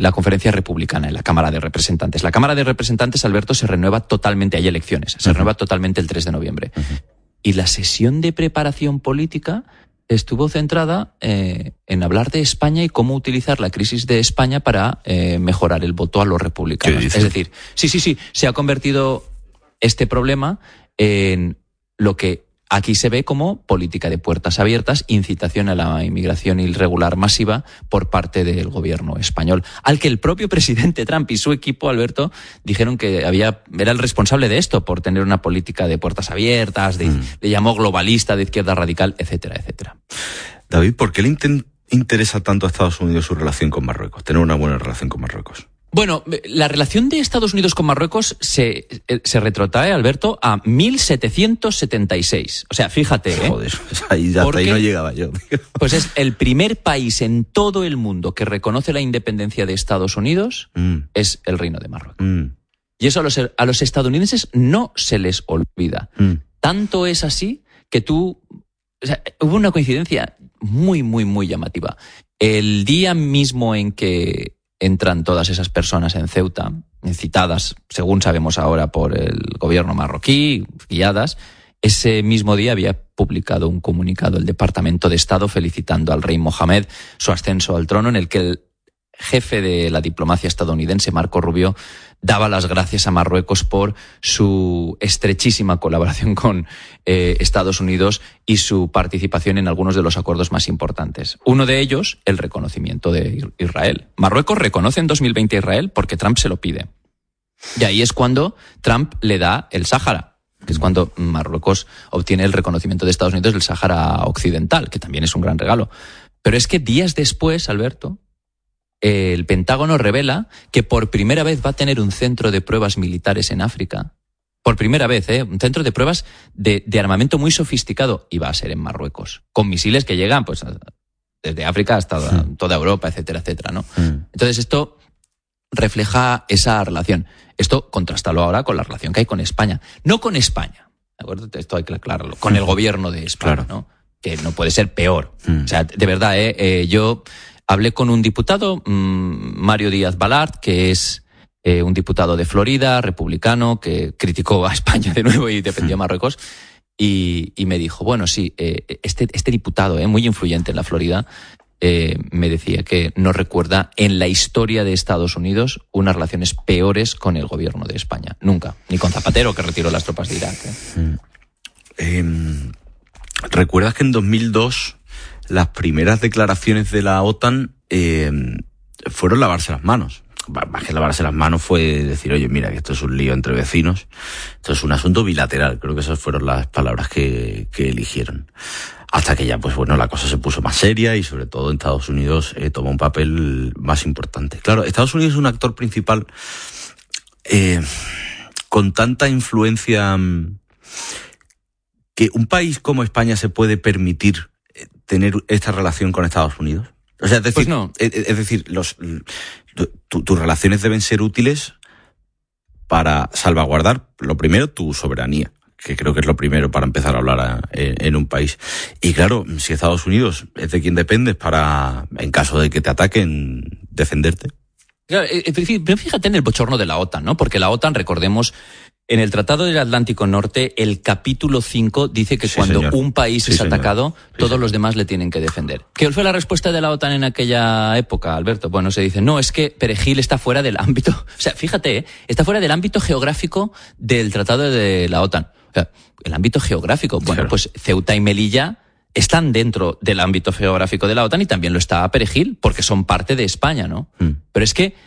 la conferencia republicana, en la Cámara de Representantes. La Cámara de Representantes, Alberto, se renueva totalmente, hay elecciones, se renueva totalmente el 3 de noviembre. Y la sesión de preparación política estuvo centrada en hablar de España y cómo utilizar la crisis de España para mejorar el voto a los republicanos. Es decir, sí, se ha convertido este problema en lo que aquí se ve como política de puertas abiertas, incitación a la inmigración irregular masiva por parte del gobierno español, al que el propio presidente Trump y su equipo, Alberto, dijeron que era el responsable de esto por tener una política de puertas abiertas, le llamó globalista, de izquierda radical, etcétera, etcétera. David, ¿por qué le interesa tanto a Estados Unidos su relación con Marruecos, tener una buena relación con Marruecos? Bueno, la relación de Estados Unidos con Marruecos se retrotrae, Alberto, a 1776. O sea, fíjate, Joder, ahí hasta ahí no llegaba yo. Pues es el primer país en todo el mundo que reconoce la independencia de Estados Unidos, es el Reino de Marruecos. Y eso a los estadounidenses no se les olvida. Tanto es así que hubo una coincidencia muy, muy, muy llamativa. El día mismo en que entran todas esas personas en Ceuta, citadas, según sabemos ahora, por el gobierno marroquí, guiadas, ese mismo día había publicado un comunicado el Departamento de Estado felicitando al rey Mohamed su ascenso al trono, en el que el jefe de la diplomacia estadounidense, Marco Rubio, daba las gracias a Marruecos por su estrechísima colaboración con Estados Unidos y su participación en algunos de los acuerdos más importantes. Uno de ellos, el reconocimiento de Israel. Marruecos reconoce en 2020 a Israel porque Trump se lo pide. Y ahí es cuando Trump le da el Sáhara, que es cuando Marruecos obtiene el reconocimiento de Estados Unidos del Sáhara Occidental, que también es un gran regalo. Pero es que días después, Alberto, el Pentágono revela que por primera vez va a tener un centro de pruebas militares en África. Por primera vez, un centro de pruebas de armamento muy sofisticado, y va a ser en Marruecos, con misiles que llegan pues desde África hasta toda Europa, etcétera, etcétera, ¿no? Entonces esto refleja esa relación. Esto contrástalo ahora con la relación que hay con España. No con España, ¿de acuerdo? Esto hay que aclararlo. Con el gobierno de España, ¿no? Que no puede ser peor. O sea, de verdad, yo hablé con un diputado, Mario Díaz Balart, que es un diputado de Florida, republicano, que criticó a España de nuevo y defendió a Marruecos, y me dijo, bueno, sí, este diputado, muy influyente en la Florida, me decía que no recuerda en la historia de Estados Unidos unas relaciones peores con el gobierno de España. Nunca. Ni con Zapatero, que retiró las tropas de Irak. ¿Recuerdas que en 2002... las primeras declaraciones de la OTAN fueron lavarse las manos? Más que lavarse las manos fue decir, oye, mira, que esto es un lío entre vecinos, esto es un asunto bilateral. Creo que esas fueron las palabras que eligieron. Hasta que ya, pues bueno, la cosa se puso más seria y sobre todo en Estados Unidos tomó un papel más importante. Claro, Estados Unidos es un actor principal con tanta influencia que un país como España se puede permitir tener esta relación con Estados Unidos. O sea, es decir, pues no. Es decir, tus relaciones deben ser útiles para salvaguardar, lo primero, tu soberanía, que creo que es lo primero para empezar a hablar en un país. Y claro, si Estados Unidos es de quien dependes para, en caso de que te ataquen, defenderte. Claro, pero fíjate en el bochorno de la OTAN, ¿no? Porque la OTAN, recordemos, en el Tratado del Atlántico Norte, el capítulo 5 dice que cuando un país es atacado, todos los demás le tienen que defender. ¿Qué fue la respuesta de la OTAN en aquella época, Alberto? Bueno, se dice, no, es que Perejil está fuera del ámbito, o sea, fíjate, está fuera del ámbito geográfico del Tratado de la OTAN. O sea, el ámbito geográfico, bueno, pues Ceuta y Melilla están dentro del ámbito geográfico de la OTAN y también lo está Perejil, porque son parte de España, ¿no? Pero es que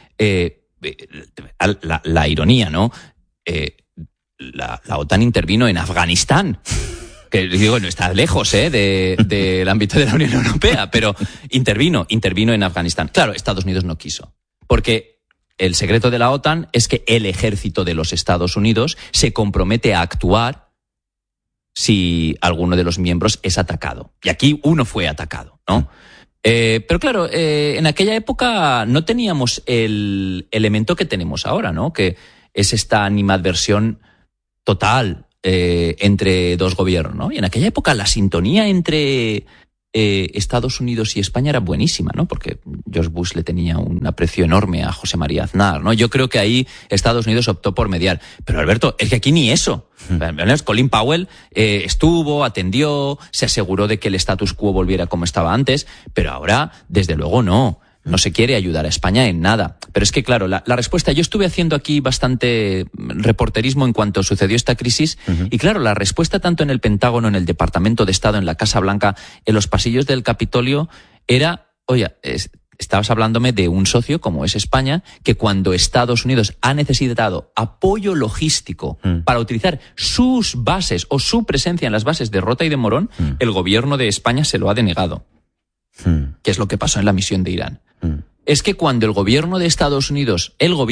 la ironía, ¿no? La OTAN intervino en Afganistán, que digo, no está lejos del ámbito de la Unión Europea, pero intervino en Afganistán. Claro, Estados Unidos no quiso, porque el secreto de la OTAN es que el ejército de los Estados Unidos se compromete a actuar si alguno de los miembros es atacado. Y aquí uno fue atacado, ¿no? Pero claro, en aquella época no teníamos el elemento que tenemos ahora, ¿no? Que es esta animadversión total entre dos gobiernos, ¿no? Y en aquella época la sintonía entre Estados Unidos y España era buenísima, ¿no? Porque George Bush le tenía un aprecio enorme a José María Aznar, ¿no? Yo creo que ahí Estados Unidos optó por mediar. Pero Alberto, es que aquí ni eso. Colin Powell estuvo, atendió, se aseguró de que el status quo volviera como estaba antes, pero ahora, desde luego, no. No se quiere ayudar a España en nada. Pero es que, claro, la respuesta... Yo estuve haciendo aquí bastante reporterismo en cuanto sucedió esta crisis. Y claro, la respuesta tanto en el Pentágono, en el Departamento de Estado, en la Casa Blanca, en los pasillos del Capitolio, era... Oye, estabas hablándome de un socio como es España, que cuando Estados Unidos ha necesitado apoyo logístico para utilizar sus bases o su presencia en las bases de Rota y de Morón, el gobierno de España se lo ha denegado. Que es lo que pasó en la misión de Irán. Es que cuando el gobierno de Estados Unidos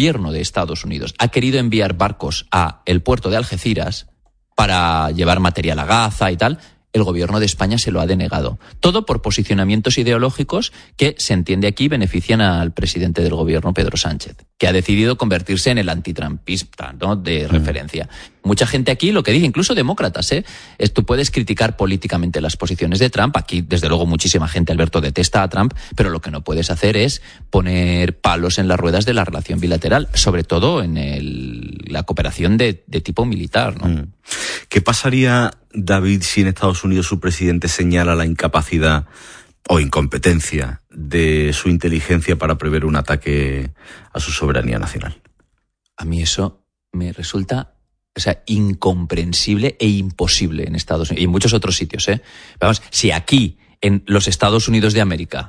ha querido enviar barcos a el puerto de Algeciras para llevar material a Gaza y tal, el gobierno de España se lo ha denegado. Todo por posicionamientos ideológicos que, se entiende aquí, benefician al presidente del gobierno, Pedro Sánchez, que ha decidido convertirse en el antitrumpista, ¿no?, de referencia. Mucha gente aquí lo que dice, incluso demócratas, tú puedes criticar políticamente las posiciones de Trump. Aquí, desde luego, muchísima gente, Alberto, detesta a Trump, pero lo que no puedes hacer es poner palos en las ruedas de la relación bilateral, sobre todo en la cooperación de tipo militar, ¿no? ¿Qué pasaría, David, si en Estados Unidos su presidente señala la incapacidad o incompetencia de su inteligencia para prever un ataque a su soberanía nacional? A mí eso me resulta, incomprensible e imposible en Estados Unidos y en muchos otros sitios, Vamos, si aquí, en los Estados Unidos de América,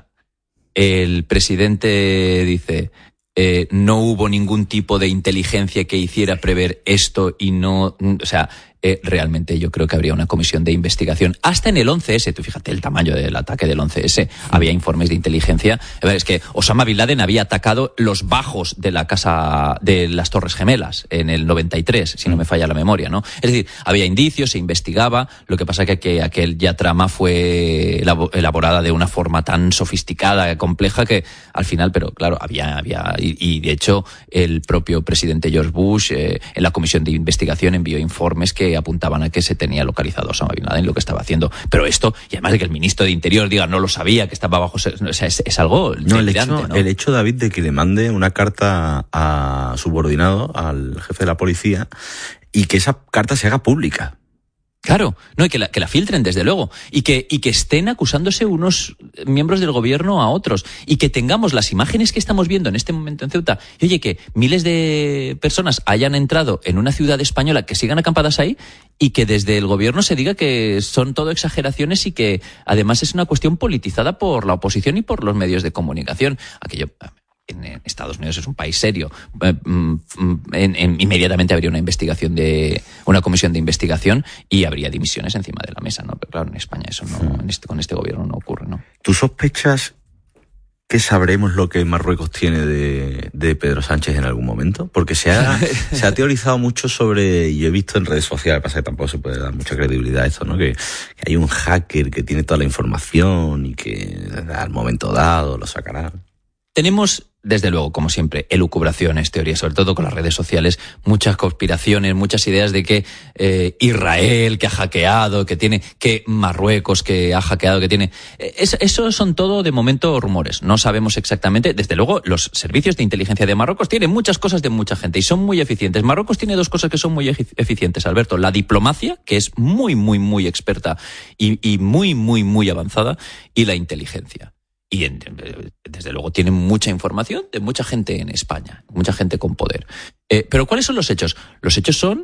el presidente dice... no hubo ningún tipo de inteligencia que hiciera prever esto y no... realmente yo creo que habría una comisión de investigación. Hasta en el 11S, tú fíjate el tamaño del ataque del 11S, había informes de inteligencia. Es que Osama Bin Laden había atacado los bajos de la casa de las Torres Gemelas en el 93, si no me falla la memoria, ¿no? Es decir, había indicios, se investigaba, lo que pasa que aquella trama fue elaborada de una forma tan sofisticada, compleja, que al final, pero claro, había y de hecho el propio presidente George Bush en la comisión de investigación envió informes que apuntaban a que se tenía localizado Osama Bin Laden, lo que estaba haciendo. Pero esto, y además de que el ministro de Interior diga no lo sabía, que estaba bajo... es algo delirante, ¿no? El hecho, David, de que le mande una carta a subordinado, al jefe de la policía, y que esa carta se haga pública. Claro, no, y que la filtren, desde luego, y que estén acusándose unos miembros del gobierno a otros, y que tengamos las imágenes que estamos viendo en este momento en Ceuta, y oye, que miles de personas hayan entrado en una ciudad española, que sigan acampadas ahí, y que desde el gobierno se diga que son todo exageraciones y que además es una cuestión politizada por la oposición y por los medios de comunicación. Aquello... En Estados Unidos es un país serio. Inmediatamente habría una comisión de investigación y habría dimisiones encima de la mesa, ¿no? Pero claro, en España eso no, con este gobierno no ocurre, ¿no? ¿Tú sospechas que sabremos lo que Marruecos tiene de Pedro Sánchez en algún momento? Porque se ha teorizado mucho sobre, y yo he visto en redes sociales, pasa que tampoco se puede dar mucha credibilidad a esto, ¿no? Que hay un hacker que tiene toda la información y que al momento dado lo sacará. Tenemos, desde luego, como siempre, elucubraciones, teorías, sobre todo con las redes sociales, muchas conspiraciones, muchas ideas de que Israel que ha hackeado, que Marruecos que ha hackeado, que tiene... Eso son todo, de momento, rumores. No sabemos exactamente. Desde luego, los servicios de inteligencia de Marruecos tienen muchas cosas de mucha gente y son muy eficientes. Marruecos tiene dos cosas que son muy eficientes, Alberto. La diplomacia, que es muy, muy, muy experta y muy, muy, muy avanzada, y la inteligencia. Y desde luego tienen mucha información de mucha gente en España, mucha gente con poder. Pero ¿cuáles son los hechos? Los hechos son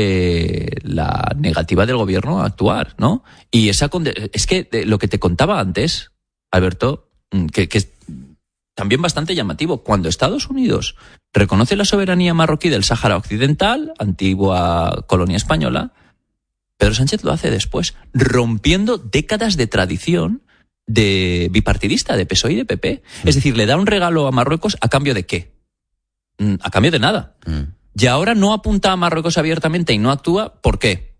la negativa del gobierno a actuar, ¿no? Y es que lo que te contaba antes, Alberto, que es también bastante llamativo. Cuando Estados Unidos reconoce la soberanía marroquí del Sáhara Occidental, antigua colonia española, Pedro Sánchez lo hace después, rompiendo décadas de tradición de bipartidista, de PSOE y de PP. Es decir, le da un regalo a Marruecos ¿a cambio de qué? A cambio de nada. Y ahora no apunta a Marruecos abiertamente y no actúa, ¿por qué?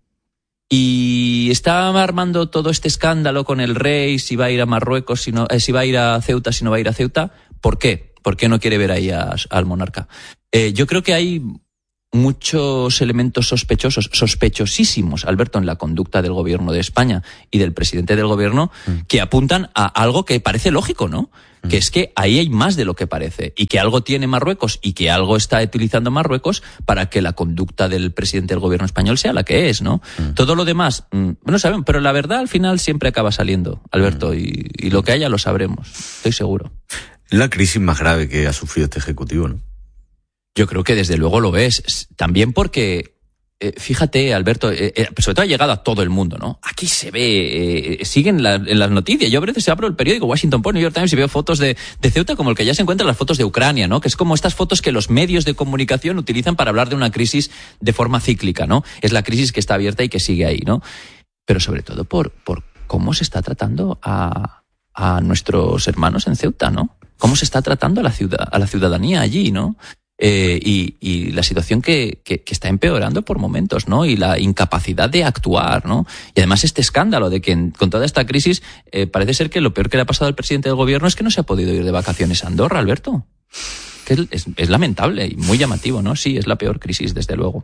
Y está armando todo este escándalo con el rey, si va a ir a Marruecos, si va a ir a Ceuta, si no va a ir a Ceuta, ¿por qué? ¿Por qué no quiere ver ahí al monarca? Yo creo que hay muchos elementos sospechosísimos, Alberto, en la conducta del gobierno de España y del presidente del gobierno, que apuntan a algo que parece lógico, ¿no? Que es que ahí hay más de lo que parece y que algo tiene Marruecos y que algo está utilizando Marruecos para que la conducta del presidente del gobierno español sea la que es, ¿no? Todo lo demás, no sabemos, pero la verdad al final siempre acaba saliendo, Alberto, y lo que haya lo sabremos, estoy seguro. La crisis más grave que ha sufrido este ejecutivo, ¿no? Yo creo que desde luego lo es. También porque, fíjate, Alberto, sobre todo ha llegado a todo el mundo, ¿no? Aquí se ve, siguen en las noticias. Yo a veces abro el periódico Washington Post, New York Times y veo fotos de Ceuta como el que ya se encuentran las fotos de Ucrania, ¿no? Que es como estas fotos que los medios de comunicación utilizan para hablar de una crisis de forma cíclica, ¿no? Es la crisis que está abierta y que sigue ahí, ¿no? Pero sobre todo por cómo se está tratando a nuestros hermanos en Ceuta, ¿no? Cómo se está tratando a la ciudadanía allí, ¿no? Y la situación que está empeorando por momentos, ¿no? Y la incapacidad de actuar, ¿no? Y además este escándalo de que con toda esta crisis parece ser que lo peor que le ha pasado al presidente del gobierno es que no se ha podido ir de vacaciones a Andorra, Alberto. Que es lamentable y muy llamativo, ¿no? Sí, es la peor crisis, desde luego.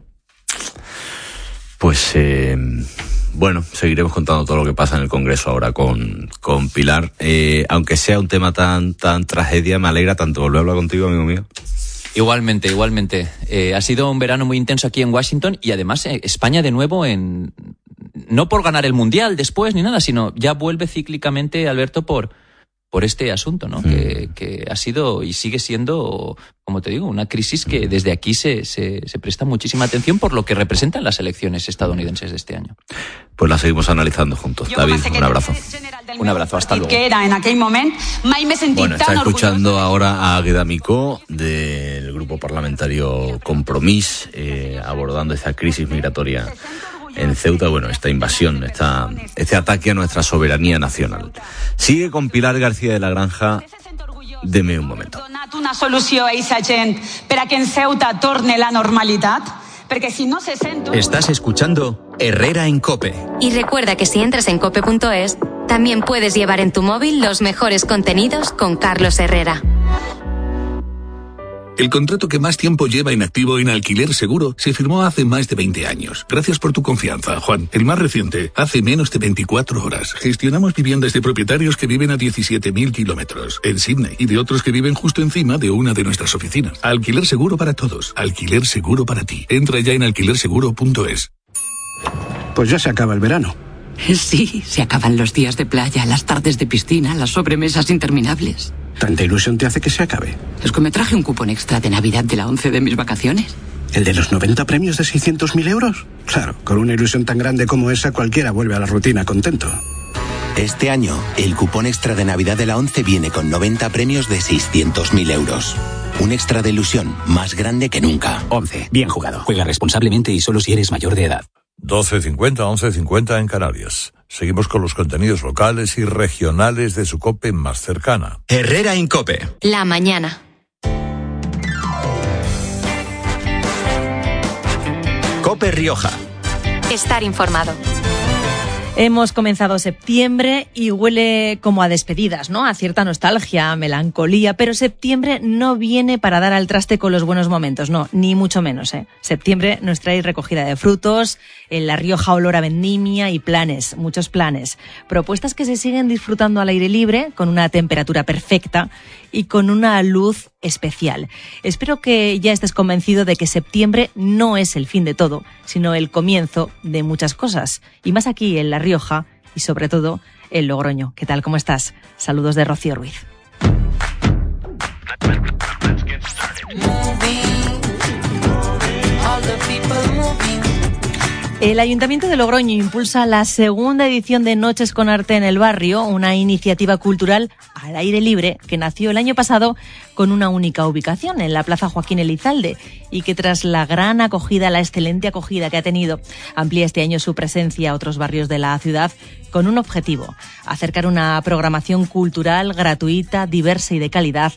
Pues bueno, seguiremos contando todo lo que pasa en el Congreso ahora con Pilar. Aunque sea un tema tan tragedia, me alegra tanto volver a hablar contigo, amigo mío. Igualmente. Ha sido un verano muy intenso aquí en Washington y además España de nuevo no por ganar el Mundial después ni nada, sino ya vuelve cíclicamente, Alberto, por este asunto, ¿no? Que ha sido y sigue siendo, como te digo, una crisis que desde aquí se presta muchísima atención por lo que representan las elecciones estadounidenses de este año. Pues la seguimos analizando juntos. David, un abrazo. Un abrazo, hasta luego. Que era en aquel momento, mai me sentí bueno, está tan escuchando ahora a Águeda Micó del grupo parlamentario Compromís, abordando esa crisis migratoria en Ceuta, bueno, esta invasión, este ataque a nuestra soberanía nacional. Sigue con Pilar García de la Granja. Deme un momento. donat una solució a esa gent per a que en Ceuta torne la normalitat, perquè si no se sent... Estás escuchando Herrera en COPE. Y recuerda que si entras en cope.es, también puedes llevar en tu móvil los mejores contenidos con Carlos Herrera. El contrato que más tiempo lleva inactivo en Alquiler Seguro se firmó hace más de 20 años. Gracias por tu confianza, Juan. El más reciente, hace menos de 24 horas. Gestionamos viviendas de propietarios que viven a 17.000 kilómetros en Sydney y de otros que viven justo encima de una de nuestras oficinas. Alquiler Seguro para todos. Alquiler Seguro para ti. Entra ya en alquilerseguro.es. Pues ya se acaba el verano. Sí, se acaban los días de playa, las tardes de piscina, las sobremesas interminables. ¿Tanta ilusión te hace que se acabe? Es que me traje un cupón extra de Navidad de la 11 de mis vacaciones. ¿El de los 90 premios de 600.000 euros? Claro, con una ilusión tan grande como esa, cualquiera vuelve a la rutina contento. Este año, el cupón extra de Navidad de la 11 viene con 90 premios de 600.000 euros. Un extra de ilusión más grande que nunca. 11. Bien jugado. Juega responsablemente y solo si eres mayor de edad. 12:50, 11:50 en Canarias. Seguimos con los contenidos locales y regionales de su COPE más cercana. Herrera en COPE. La mañana. COPE Rioja. Estar informado. Hemos comenzado septiembre y huele como a despedidas, ¿no? A cierta nostalgia, a melancolía, pero septiembre no viene para dar al traste con los buenos momentos, no, ni mucho menos, ¿eh? Septiembre nos trae recogida de frutos, en La Rioja olor a vendimia y planes, muchos planes. Propuestas que se siguen disfrutando al aire libre, con una temperatura perfecta y con una luz especial. Espero que ya estés convencido de que septiembre no es el fin de todo, sino el comienzo de muchas cosas. Y más aquí en La Rioja y sobre todo en Logroño. ¿Qué tal? ¿Cómo estás? Saludos de Rocío Ruiz. El Ayuntamiento de Logroño impulsa la segunda edición de Noches con Arte en el Barrio, una iniciativa cultural al aire libre que nació el año pasado con una única ubicación, en la Plaza Joaquín Elizalde, y que tras la gran acogida, la excelente acogida que ha tenido, amplía este año su presencia a otros barrios de la ciudad con un objetivo: acercar una programación cultural gratuita, diversa y de calidad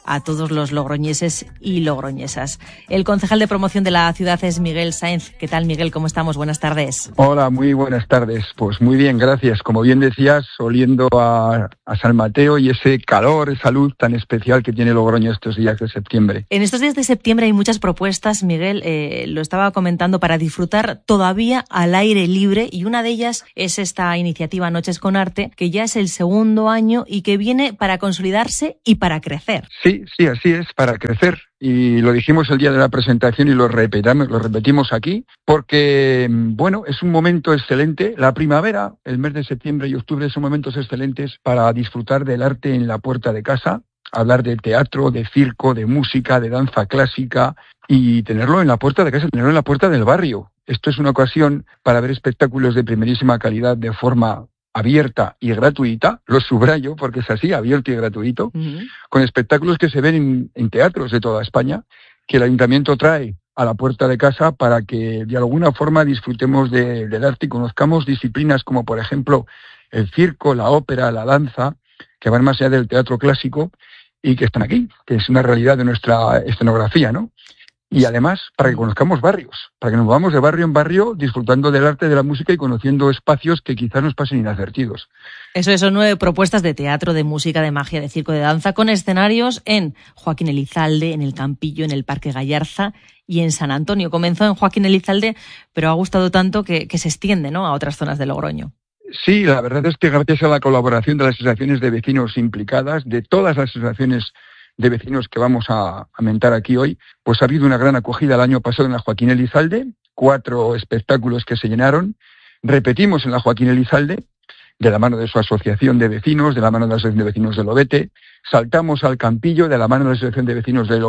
a todos los logroñeses y logroñesas. El concejal de promoción de la ciudad es Miguel Sáenz. ¿Qué tal, Miguel? ¿Cómo estamos? Buenas tardes. Hola, muy buenas tardes. Pues muy bien, gracias. Como bien decías, oliendo a San Mateo y ese calor, esa luz tan especial que tiene Logroño estos días de septiembre. En estos días de septiembre hay muchas propuestas, Miguel, lo estaba comentando, para disfrutar todavía al aire libre, y una de ellas es esta iniciativa Noches con Arte, que ya es el segundo año y que viene para consolidarse y para crecer. Sí, así es, para crecer. Y lo dijimos el día de la presentación y lo repetimos aquí, porque, bueno, es un momento excelente. La primavera, el mes de septiembre y octubre son momentos excelentes para disfrutar del arte en la puerta de casa, hablar de teatro, de circo, de música, de danza clásica, y tenerlo en la puerta de casa, tenerlo en la puerta del barrio. Esto es una ocasión para ver espectáculos de primerísima calidad de forma abierta y gratuita, lo subrayo porque es así, abierto y gratuito, con espectáculos que se ven en teatros de toda España, que el Ayuntamiento trae a la puerta de casa para que de alguna forma disfrutemos del arte y conozcamos disciplinas como, por ejemplo, el circo, la ópera, la danza, que van más allá del teatro clásico y que están aquí, que es una realidad de nuestra escenografía, ¿no? Y además, para que conozcamos barrios, para que nos movamos de barrio en barrio, disfrutando del arte, de la música y conociendo espacios que quizás nos pasen inadvertidos. Eso, son 9 propuestas de teatro, de música, de magia, de circo, de danza, con escenarios en Joaquín Elizalde, en el Campillo, en el Parque Gallarza y en San Antonio. Comenzó en Joaquín Elizalde, pero ha gustado tanto que se extiende, ¿no?, a otras zonas de Logroño. Sí, la verdad es que gracias a la colaboración de las asociaciones de vecinos implicadas, de todas las asociaciones de vecinos que vamos a mentar aquí hoy, pues ha habido una gran acogida el año pasado en la Joaquín Elizalde, 4 espectáculos que se llenaron. Repetimos en la Joaquín Elizalde, de la mano de su asociación de vecinos, de la mano de la asociación de vecinos del Lobete. Saltamos al Campillo, de la mano de la asociación de vecinos del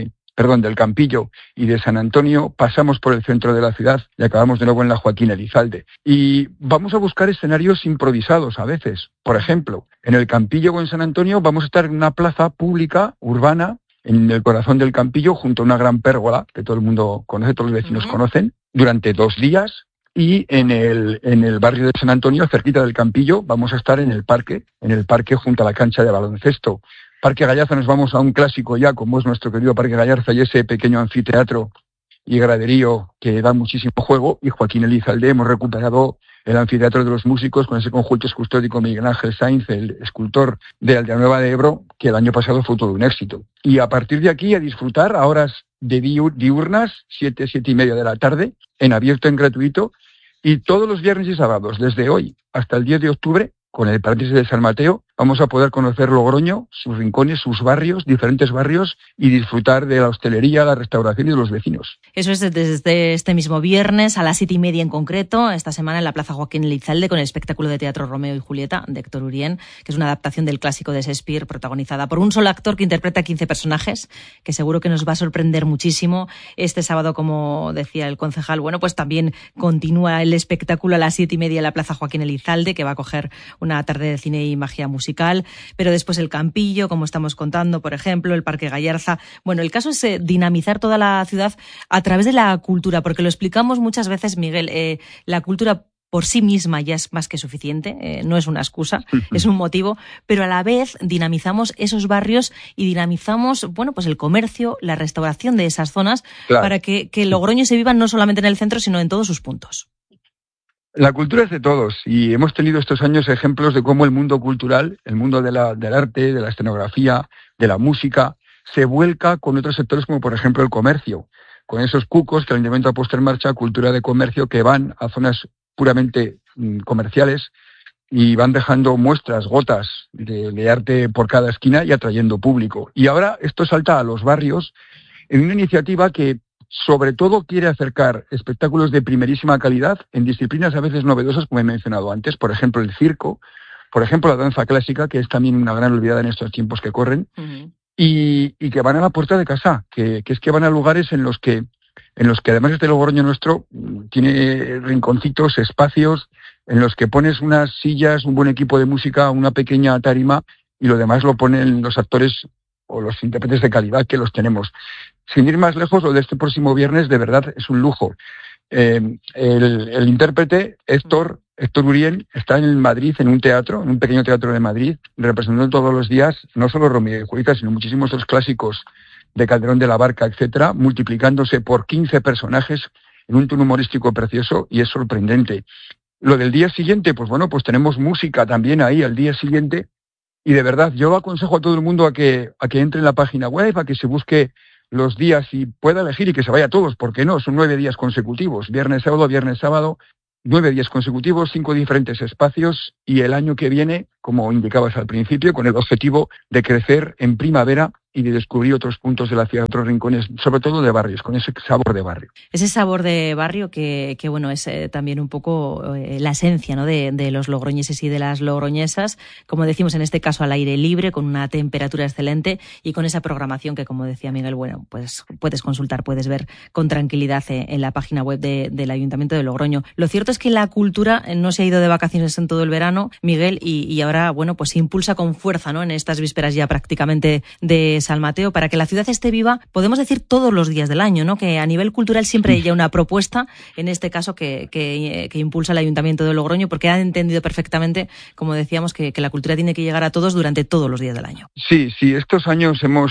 del Campillo y de San Antonio, pasamos por el centro de la ciudad y acabamos de nuevo en la Joaquín Elizalde. Y vamos a buscar escenarios improvisados a veces. Por ejemplo, en el Campillo o en San Antonio vamos a estar en una plaza pública, urbana, en el corazón del Campillo, junto a una gran pérgola que todo el mundo conoce, todos los vecinos conocen, durante 2 días. Y en el barrio de San Antonio, cerquita del Campillo, vamos a estar en el parque junto a la cancha de baloncesto. Parque Gallarza, nos vamos a un clásico ya, como es nuestro querido Parque Gallarza, y ese pequeño anfiteatro y graderío que da muchísimo juego. Y Joaquín Elizalde, hemos recuperado el anfiteatro de los músicos con ese conjunto escultórico Miguel Ángel Sainz, el escultor de Aldeanueva de Ebro, que el año pasado fue todo un éxito. Y a partir de aquí a disfrutar a horas de diurnas, 7:30 de la tarde, en abierto, en gratuito, y todos los viernes y sábados, desde hoy hasta el 10 de octubre, con el paréntesis de San Mateo, vamos a poder conocer Logroño, sus rincones, sus barrios, diferentes barrios, y disfrutar de la hostelería, la restauración y de los vecinos. Eso es desde este mismo viernes a las 7:30 en concreto, esta semana en la Plaza Joaquín Elizalde, con el espectáculo de teatro Romeo y Julieta de Héctor Urien, que es una adaptación del clásico de Shakespeare, protagonizada por un solo actor que interpreta 15 personajes, que seguro que nos va a sorprender muchísimo. Este sábado, como decía el concejal, bueno, pues también continúa el espectáculo a las 7:30 en la Plaza Joaquín Elizalde, que va a coger una tarde de cine y magia musical, pero después el Campillo, como estamos contando, por ejemplo, el Parque Gallarza. Bueno, el caso es dinamizar toda la ciudad a través de la cultura, porque lo explicamos muchas veces, Miguel, la cultura por sí misma ya es más que suficiente, no es una excusa, es un motivo, pero a la vez dinamizamos esos barrios y dinamizamos, bueno, pues el comercio, la restauración de esas zonas, claro, para que Logroño se viva no solamente en el centro, sino en todos sus puntos. La cultura es de todos y hemos tenido estos años ejemplos de cómo el mundo cultural, el mundo del arte, de la escenografía, de la música, se vuelca con otros sectores como por ejemplo el comercio, con esos cucos que el Ayuntamiento ha puesto en marcha, cultura de comercio, que van a zonas puramente comerciales y van dejando muestras, gotas de arte por cada esquina y atrayendo público. Y ahora esto salta a los barrios en una iniciativa que sobre todo quiere acercar espectáculos de primerísima calidad en disciplinas a veces novedosas, como he mencionado antes, por ejemplo el circo, por ejemplo la danza clásica, que es también una gran olvidada en estos tiempos que corren, y que van a la puerta de casa, que es que van a lugares en los que además este Logroño nuestro tiene rinconcitos, espacios, en los que pones unas sillas, un buen equipo de música, una pequeña tarima, y lo demás lo ponen los actores o los intérpretes de calidad que los tenemos. Sin ir más lejos, lo de este próximo viernes de verdad es un lujo. El intérprete Héctor Héctor Urien está en Madrid, en un teatro, en un pequeño teatro de Madrid, representando todos los días no solo Romeo y Julieta, sino muchísimos otros clásicos de Calderón de la Barca, etcétera, multiplicándose por 15 personajes en un tono humorístico precioso, y es sorprendente. Lo del día siguiente, pues bueno, pues tenemos música también ahí al día siguiente, y de verdad, yo aconsejo a todo el mundo a que entre en la página web, a que se busque los días y pueda elegir y que se vaya a todos, ¿por qué no? Son 9 días consecutivos, viernes, sábado, 9 días consecutivos, 5 diferentes espacios, y el año que viene, como indicabas al principio, con el objetivo de crecer en primavera y de descubrir otros puntos de la ciudad, otros rincones, sobre todo de barrios, con ese sabor de barrio. Ese sabor de barrio que bueno, es también un poco la esencia, ¿no?, de los logroñeses y de las logroñesas, como decimos en este caso al aire libre, con una temperatura excelente y con esa programación que, como decía Miguel, bueno, pues puedes consultar, puedes ver con tranquilidad en la página web del Ayuntamiento de Logroño. Lo cierto es que la cultura no se ha ido de vacaciones en todo el verano, Miguel, y ahora, bueno, pues se impulsa con fuerza, ¿no?, en estas vísperas ya prácticamente de San Mateo, para que la ciudad esté viva, podemos decir todos los días del año, ¿no?, que a nivel cultural siempre hay una propuesta, en este caso que impulsa el Ayuntamiento de Logroño, porque ha entendido perfectamente, como decíamos, que la cultura tiene que llegar a todos durante todos los días del año. Sí, estos años hemos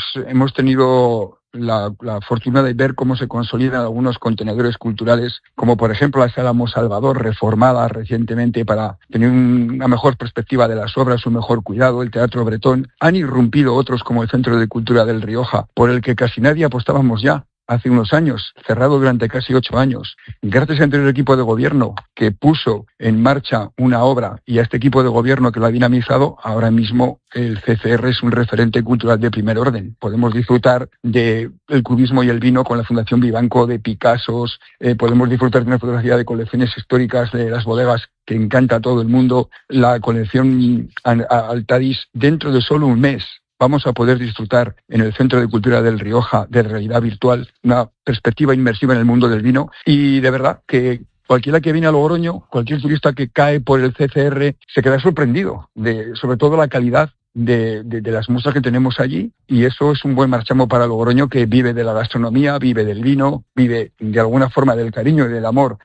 tenido la fortuna de ver cómo se consolidan algunos contenedores culturales, como por ejemplo la Sala Salvador, reformada recientemente para tener una mejor perspectiva de las obras, un mejor cuidado, el Teatro Bretón. Han irrumpido otros como el Centro de Cultura del Rioja, por el que casi nadie apostábamos ya hace unos años, cerrado durante casi 8 años. Gracias al anterior equipo de gobierno que puso en marcha una obra y a este equipo de gobierno que lo ha dinamizado, ahora mismo el CCR es un referente cultural de primer orden. Podemos disfrutar del cubismo y el vino con la Fundación Vivanco, de Picassos, podemos disfrutar de una fotografía de colecciones históricas de las bodegas que encanta a todo el mundo, la colección Altadis. Dentro de solo un mes vamos a poder disfrutar en el Centro de Cultura del Rioja de realidad virtual, una perspectiva inmersiva en el mundo del vino, y de verdad que cualquiera que viene a Logroño, cualquier turista que cae por el CCR se queda sorprendido de, sobre todo, la calidad de las muestras que tenemos allí, y eso es un buen marchamo para Logroño, que vive de la gastronomía, vive del vino, vive de alguna forma del cariño y del amor,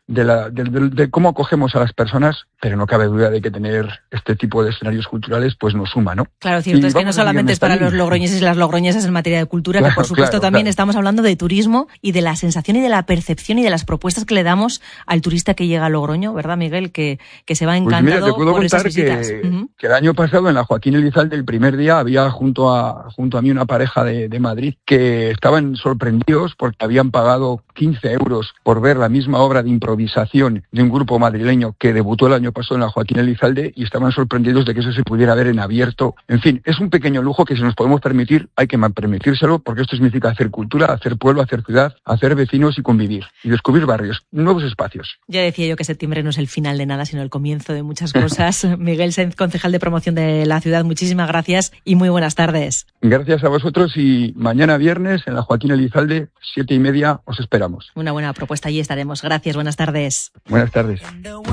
de cómo acogemos a las personas, pero no cabe duda de que tener este tipo de escenarios culturales pues nos suma, ¿no? Claro, cierto es que no solamente es para los logroñeses y las logroñesas en materia de cultura, claro, que por supuesto también estamos hablando de turismo y de la sensación y de la percepción y de las propuestas que le damos al turista que llega a Logroño, ¿verdad, Miguel? Que se va encantado, pues mira, te puedo por esas visitas. Que el año pasado en la Joaquín Elizalde, el primer día, había junto a mí una pareja de Madrid que estaban sorprendidos porque habían pagado 15 euros por ver la misma obra de improvisación de un grupo madrileño que debutó el año pasado en la Joaquín Elizalde, y estaban sorprendidos de que eso se pudiera ver en abierto. En fin, es un pequeño lujo que si nos podemos permitir, hay que permitírselo, porque esto significa hacer cultura, hacer pueblo, hacer ciudad, hacer vecinos y convivir, y descubrir barrios, nuevos espacios. Ya decía yo que septiembre no es el final de nada, sino el comienzo de muchas cosas. Miguel Sainz, concejal de promoción de la ciudad, muchísimas gracias y muy buenas tardes. Gracias a vosotros, y mañana viernes en la Joaquín Elizalde, 7:30, os esperamos. Una buena propuesta, allí estaremos. Gracias, buenas tardes. Buenas tardes.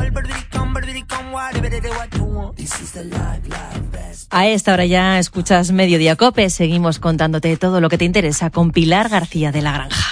A esta hora ya escuchas Mediodía COPE. Seguimos contándote todo lo que te interesa con Pilar García de la Granja.